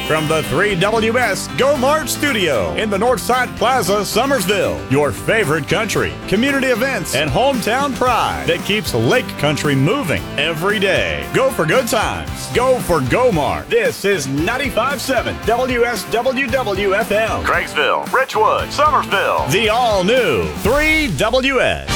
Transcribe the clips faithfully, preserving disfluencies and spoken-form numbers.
From the three W S Go Mart Studio in the Northside Plaza, Summersville. Your favorite country, community events, and hometown pride that keeps Lake Country moving every day. Go for good times. Go for Go Mart. This is ninety-five point seven W S W W F M. Craigsville, Richwood, Summersville. The all-new three W S.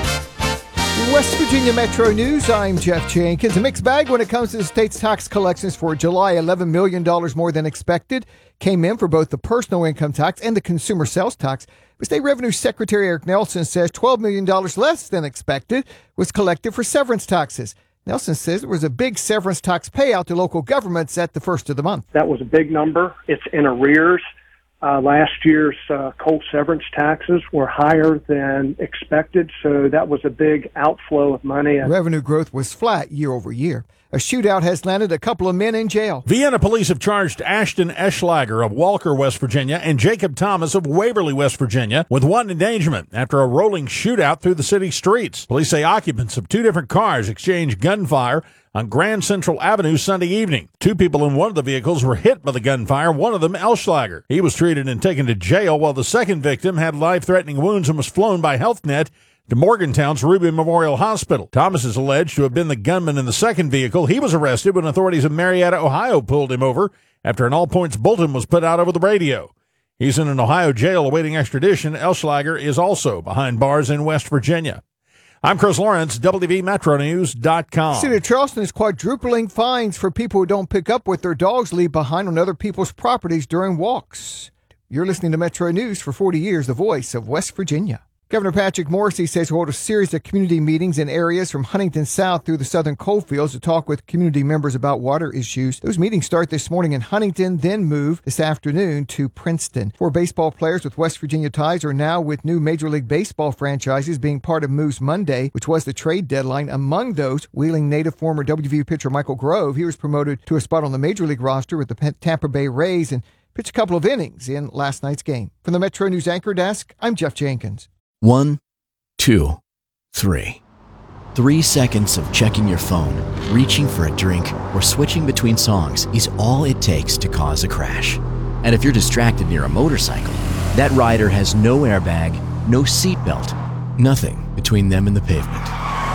West Virginia Metro News, I'm Jeff Jenkins. A mixed bag when it comes to the state's tax collections for July. eleven million dollars more than expected came in for both the personal income tax and the consumer sales tax. But State Revenue Secretary Eric Nelson says twelve million dollars less than expected was collected for severance taxes. Nelson says there was a big severance tax payout to local governments at the first of the month. That was a big number. It's in arrears. Uh, last year's uh, coal severance taxes were higher than expected, so that was a big outflow of money. Revenue growth was flat year over year. A shootout has landed a couple of men in jail. Vienna police have charged Ashton Eschlager of Walker, West Virginia, and Jacob Thomas of Waverly, West Virginia, with one endangerment after a rolling shootout through the city streets. Police say occupants of two different cars exchanged gunfire on Grand Central Avenue Sunday evening. Two people in one of the vehicles were hit by the gunfire, one of them Eschlager. He was treated and taken to jail, while the second victim had life-threatening wounds and was flown by HealthNet to Morgantown's Ruby Memorial Hospital. Thomas is alleged to have been the gunman in the second vehicle. He was arrested when authorities in Marietta, Ohio pulled him over after an all-points bulletin was put out over the radio. He's in an Ohio jail awaiting extradition. Eschlager is also behind bars in West Virginia. I'm Chris Lawrence, W V Metro News dot com. City of Charleston is quadrupling fines for people who don't pick up what their dogs leave behind on other people's properties during walks. You're listening to Metro News for forty years, the voice of West Virginia. Governor Patrick Morrisey says he'll hold a series of community meetings in areas from Huntington South through the southern coalfields to talk with community members about water issues. Those meetings start this morning in Huntington, then move this afternoon to Princeton. Four baseball players with West Virginia ties are now with new Major League Baseball franchises being part of Moves Monday, which was the trade deadline. Among those, Wheeling native former W V U pitcher Michael Grove. He was promoted to a spot on the Major League roster with the Tampa Bay Rays and pitched a couple of innings in last night's game. From the Metro News Anchor Desk, I'm Jeff Jenkins. One, two, three. Three seconds of checking your phone, reaching for a drink, or switching between songs is all it takes to cause a crash. And if you're distracted near a motorcycle, that rider has no airbag, no seatbelt, nothing between them and the pavement.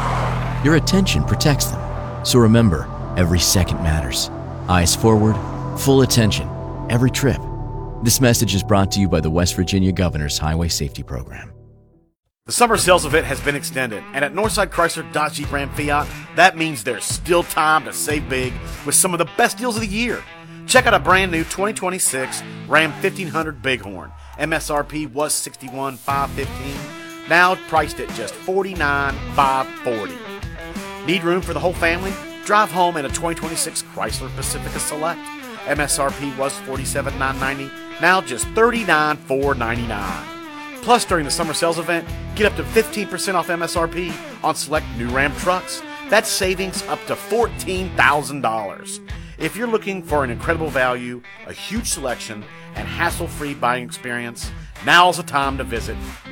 Your attention protects them. So remember, every second matters. Eyes forward, full attention, every trip. This message is brought to you by the West Virginia Governor's Highway Safety Program. The summer sales event has been extended, and at Northside Chrysler Dodge Jeep Ram Fiat, that means there's still time to save big with some of the best deals of the year. Check out a brand new twenty twenty-six Ram fifteen hundred Bighorn. M S R P was sixty-one thousand five hundred fifteen dollars, now priced at just forty-nine thousand five hundred forty dollars. Need room for the whole family? Drive home in a twenty twenty-six Chrysler Pacifica Select. M S R P was forty-seven thousand nine hundred ninety dollars, now just thirty-nine thousand four hundred ninety-nine dollars. Plus, during the summer sales event, get up to fifteen percent off M S R P on select new Ram trucks. That's savings up to fourteen thousand dollars. If you're looking for an incredible value, a huge selection, and hassle-free buying experience, now's the time to visit